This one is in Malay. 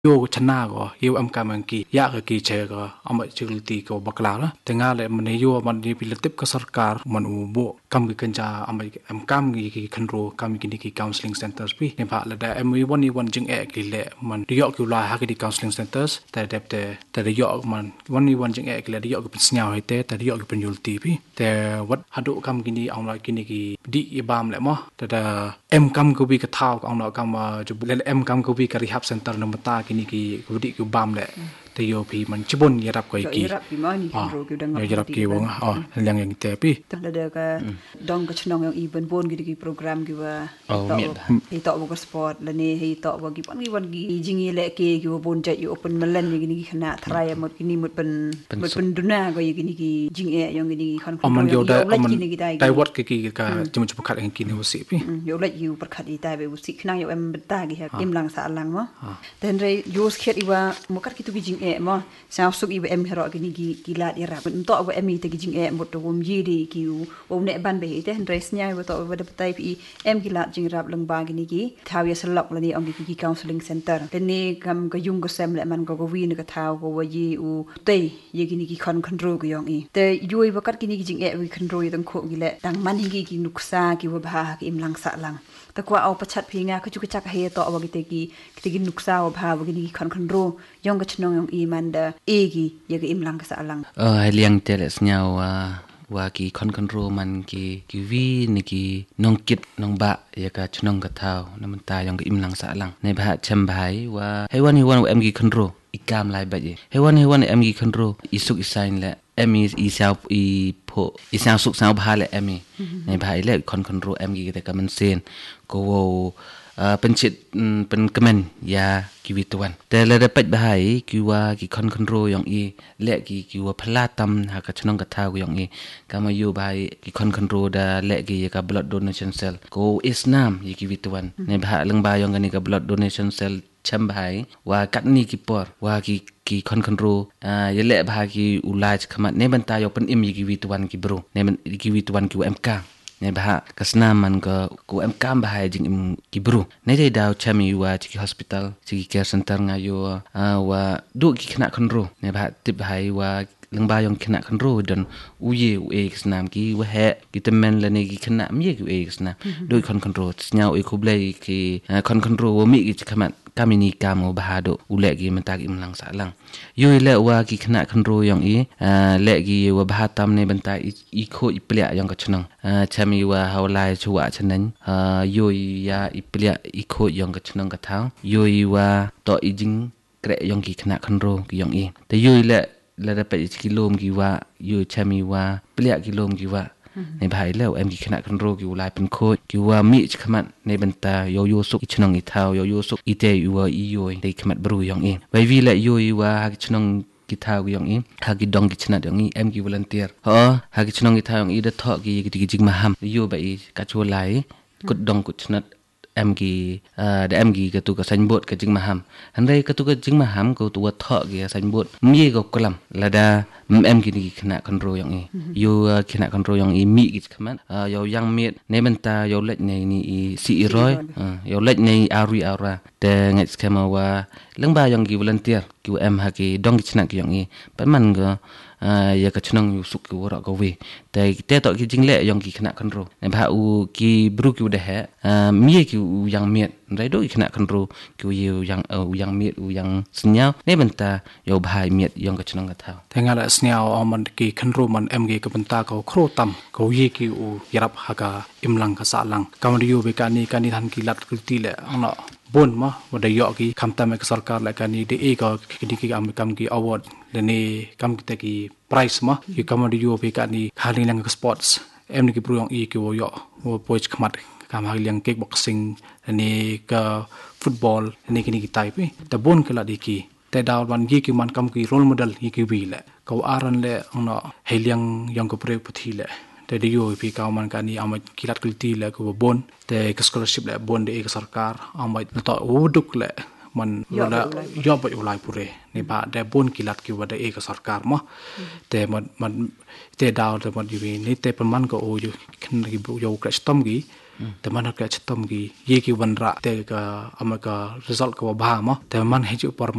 yo chana go yo am kam ki ya ga ki che go am chulti ko bakla la tenga le man yo man ni pilatip ka sarkar man ubo kam ki kanja am kam ki khanro kam ki counseling centers pi ne pha la da am one jing e ki le man yo ki la ha ki counseling centers ta dep te yo man one jing e ki le yo ki snya ho te ta yo ki pen yulti pi te wat hadu kam ki ni ang la ki ni ki di ibam le mo ta em kam ko bi ka thao ang la kam ju le em kam ko bi ka rehab center no mata kini ki gudi ku bam le te yo pi man chibon yarap ko ki yarap pi mani ro ki dang yarap ki wong yang te pi ta da ka dong ka chnong yang ibon bon ki program ki wa to wo sport la ne he to wo ki wan ki jingi le ki bon ja yu open melan ni ki khana thrai mot ki ni mot pen duna ko ki ki jing e yang ki khon man yo da man dai wat ki ka chum chu khat ki ni si pi yo let you perkhat i tai be si khna yo em ta ki ha kim lang sa lang mo ten re yo skhet i wa mo kat ki tu ki jing e mo sa suk i em hero ki lat i rap to wa em te ki jing e mo to wom ji di ki wo ne ban be te re snya wa to wa de tai pi em ki lat jing rap lang ba ki thaw ya salok la ni ong ki counseling center ten ni kam ka yung ko sem le man ko wi ne ka thaw ko wa ji u te ye ki khon control ko yong i te yoi wa kat ki jing e wi control dang kho gi le dang man hi ki nuksa ki wa ba ki im lang sa lang ta kwa au pachat phinga ka chu ka chak he to wa ki nuksa wa ba wa ki khon ro yong ka chnong yong i man da e gi ye ki im lang ka sa lang liang teles nyaw wa ki khon ro man ki vi ni ki nong kit nong ba ya ka chnong ka thau nam ta yong ka im lang sa lang nei ba cham bai wa hewan em ki khon ro ikam lai ba ye hewan em ki khon ro isuk isain le em i sao i pho i sao suk sao ba le em nei ba le khon ro em ki te ka man sen ko woเป็นชิดเป็นกมันยากีวิตวันแต่ละได้ปัจจัยกีว่ากีคอนโทรลอย่างอีและกีว่าพลาดตำหากชนองกระทาอย่างอีก็มาอยู่byกีคอนโทรลได้และกีกับบลัดโดเนชั่นเซลก็อิสนามยีกีวิตวันในภาคเรื่องบายอย่างกันนี่กับบลัดโดเนชั่นเซลช่ำbyว่ากัดนี่กีปอร์ว่ากีคอนโทรลยันและภาคกีอุลาจขมัดในบรรดาอย่างเป็นยีกีวิตวันกีบรูในมันกีวิตวันกีว่าเอ็มกาในบ้านก็สนามมันก็กูเอ็มกามบ้านจริงกิบรูในใจดาวชามีว่าจิกฮอสพิทอลจิกแคร์เซ็นเตอร์งาอยู่ว่าดูกิขณะคนรู้ในบ้านติดบ้านว่าเรื่องบ้านยังขณะคนรู้ดนอุยเอกสนามกีว่าแห่กิตเมนและในกิขณะมีอยู่เอกสนามโดยคนรู้เงาเอกคุบเลยกีคนรู้ว่ามีกิจขมัดกามินีกามอบาดอุเลกีมันตากิมลังสาลังย่อยเละว่ากิขณะคนรู้อย่างอีเละกีว่าบาตามในบรรดาอีโคอีเปลี่ยยังก็ชนงชามีว่าเฮาไลชัวฉะนั้นย่อยยาอีเปลี่ยอีโคยังก็ชนงกระทั่งย่อยว่าต่ออีจิงเกระยังกิขณะคนรู้กี่อย่างอีแต่ย่อยเละได้ไปกิโลมกี่ว่าย่อยชามีว่าเปลี่ยกิโลมกี่ว่าในภายแล้วem ขณะคนรู้กี่ลายเป็นโคดกี่ว่ามีขมัดในบรรดาโยสุกอิชนงอิเทาโยสุกอิเตอยู่ว่าอีโยในขมัดบรูอย่างเองไว้วิและโยว่าหากชนงกิทาวอย่างเองหากดองกิชนะอย่างเองกี่วอลันเทียร์หากชนงกิทาวอย่างเองได้ทอกี่จิกมาห้ามโยไปกัจจุไลกดดองกุชนะได้กระตุกสัญบดกระจิงมาหำอันใดกระตุกจิงมาหำก็ตัวทอกี่สัญบดมีก็กลัมละดากี่ขณะคอนโทรลอย่างนี้อยู่ขณะคอนโทรลอย่างนี้มีกี่ขมันยังมีในบรรดาเล็กในนี่400เล็กในอาราแต่ไงสแคมาว่าเรื่องบ้าอย่างกี่วอลันเทียร์กี่หากดองกิชนะกี่อย่างนี้เป็นมันก็อยากจะชนงอยู่สุขอยู่รอกวีแต่ต่อกิจริงแหละยังกี่ขณะคอนโทรลในภาคกี่บรูกี่เดะมีกี่ยังมีไรด้วยขณะคอนโทรลกี่ยังมียังสัญญาในบรรดาอยู่ภายมียังกระชนงกระเท่าแต่งานละสัญญามันกี่คอนโทรลมันกี่กับบรรดาเขาโครตัมเขากี่ยรับหากอิมลังกษาลังกำลังอยู่ไปการนี้ทันกี่ลัดกุฏิแหละอันเนาะบนมาวันเดียวกี่คำตามจากสารการและการนี้ได้ก็กี่คำกี่อวอร์ดและนี่คำกี่ไพรส์มากี่คำวันเดียวไปการนี้หาเรื่องสปอร์ตส์นี่กี่ปรุงกี่ว่าย่อว่าโปรยขมัดคำหาเรื่องเก็กบ็อกซิ่งและนี่ก็ฟุตบอลและนี่กี่ไต่ไปแต่บนก็ละดีกี่แต่ดาววันกี่มันคำกี่โรลโมเดลกี่วีแหละเขาอารันแหละอันเนาะให้เลี้ยงยังก็เปรียบพุทธิแหละแต่เดี๋ยวพี่เขามันการนี้เอามากีฬากุลตีแหละก็ว่าบนแต่ก็สกอลชิพแหละบนเด็กสารการเอามาต่อวุดุกแหละมันละย่อไปอุไลปุเรในบ้านแต่บนกีฬากี่ว่าได้เอกสารการมั้งแต่มันแต่ดาวแต่มันอยู่นี่แต่ประมาณก็โอ้ยขึ้นกี่โยกระชับต้มกี่แต่มันกระชับต้มกี่ยี่กี่วันระแต่ก็เอามาก็ result ก็ว่าบ้ามั้งแต่มันให้จุดประ